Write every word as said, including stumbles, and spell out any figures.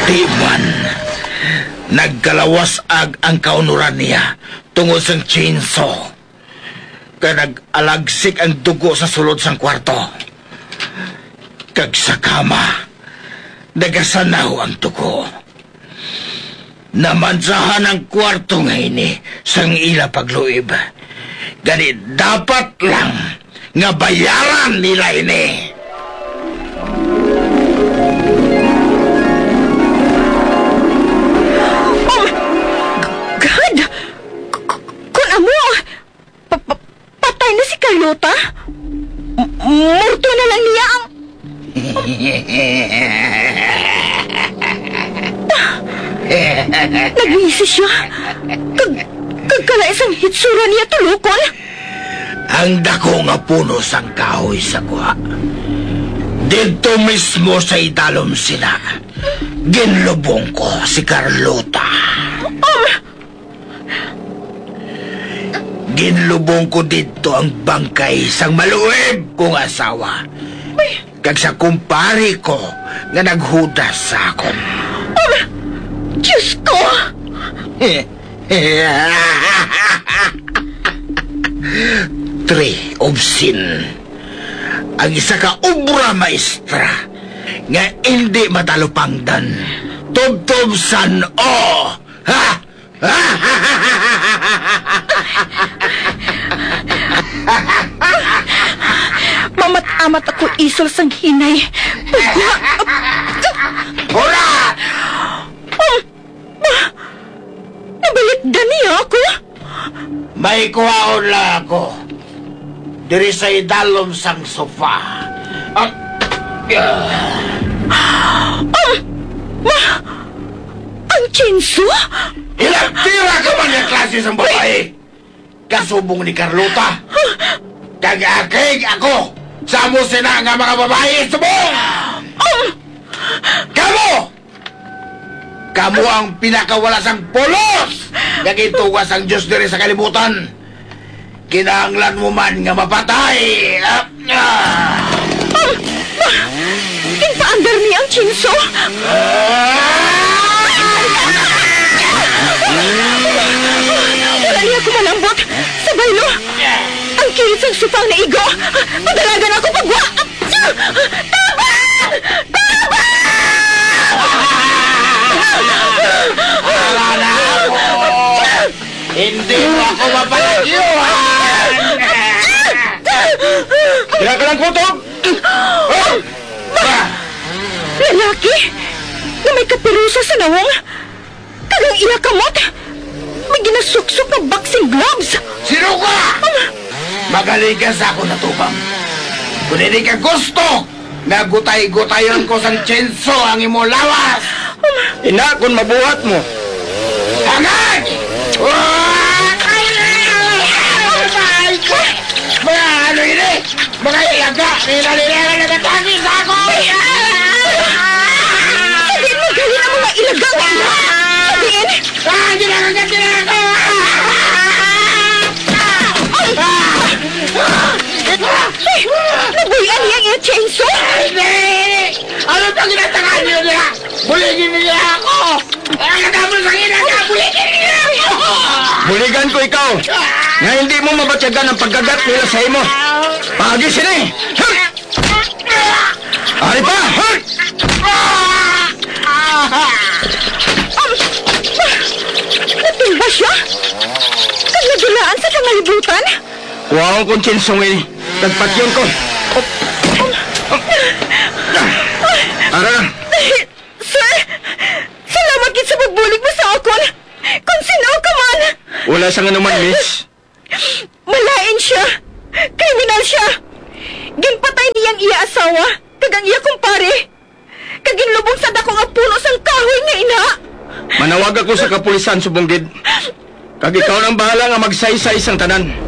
Di man, nagkalawas ag ang kaunuran niya tungod sang chainsaw. Kaya nag-alagsik ang dugo sa sulod sang kwarto. Kag sa kama, nagasanaw ang dugo. Namansahan ang kwarto ngayon eh, sang ila pagluib. Gani dapat lang nga bayaran nila ini. Oh, God! Kung amo, pa pa patay na si Carlota? M- Murto na lang niya ang... Nagwisi siya. Kag... Kagkalais ang hitsura niya tulukon. Ang dako nga puno sang kahoy sa kuha. Dito mismo sa idalom sila. Ginlubong ko si Carlota. Um, Ginlubong ko dito ang bangkay sang maluwib kong asawa. Kag sa kumpari ko nga naghudas sa akon. um, Diyos ko! Three of sin. Ang isa ka obra maestra nga hindi matalupangdan. Tubtob san o. Ha? Mamat-amat ako isol sang hinay. Hura! Um, Nabalikdan niya ako. May kuhaon lang ako. Diri sa idalom sang sofa. Ang... Um, ma... Ang chinso? Ilang tira ka man yung klase sang babae. Kasubong ni Carlota. Kag-akig ako sa mo sina nga mga babae subong. Um, Kamu! Kamu ang pinakawalasang polos nga gitugas ang Diyos diri sa kalibutan. Kinahanglan mo man nga mapatay. Ah, ah. um, ma... Kinpaandar niya ang chinso? Wala niya ako malambot. Sa baylo. Ang kilit sang supang na igo. Madalagan ako pagwa. Taban! Taban! Wala na ako. Hindi mo ako mapalagyuhan. Kailan ka ng kutob? Oh! Lalaki na may kapirusa sa nawong. Kagang iya kamot. May ginasuksok na boxing gloves. Sino ka? Magaling ka sa ako natubang. Kung hindi ka gusto, nagutay-gutayon ko sang tsenso ang imo lawas. Ina, kung mabuhat mo. Hangad! Mga ano ini? Mga ilaga! Nilalilangan na natagin sa ako! Sabihin mo galing ang mga ilagaw. Sabihin. Ah! Ginagawa ka! Ginagawa Ay, nabuyan niya yung chainsaw. Hindi! Ano ito ginatakaan niyo niya? Buligin niya ako! Ang katapos ang inaga! Buligin niya ako! Buligan ko ikaw. Nga hindi mo mabatyagan ang pagkagat nila sa imo. Pagi sini. Hur! Ari pa! Hur! Natumba siya? Kag nadulaan sa kangalibutan? Kuha akong konsyensong ini. Tagpatyon ko. Ara, Sir, salamat gid sa pagbulig mo sa akon. Kung sino ka man. wala sa nga naman, miss. Malain siya. Kriminal siya. Ginpatay niyang iya asawa. Kag ang iya kumpare. Kag ginlubong sa dako nga puno sang kahoy nga ina. Manawag ako sa kapulisan, Subanggid. Kag ikaw nang bahala nga magsaysay sang tanan.